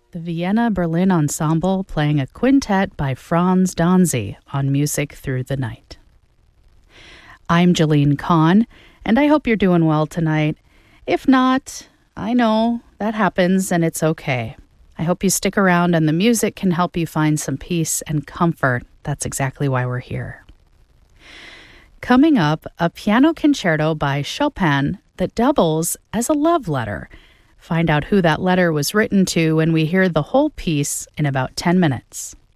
The Vienna Berlin Ensemble playing a quintet by Franz Danzy on Music Through the Night. I'm Jeline Kahn, and I hope you're doing well tonight. If not, I know that happens and it's okay. I hope you stick around and the music can help you find some peace and comfort. That's exactly why we're here. Coming up, a piano concerto by Chopin that doubles as a love letter. Find out who that letter was written to when we hear the whole piece in about 10 minutes.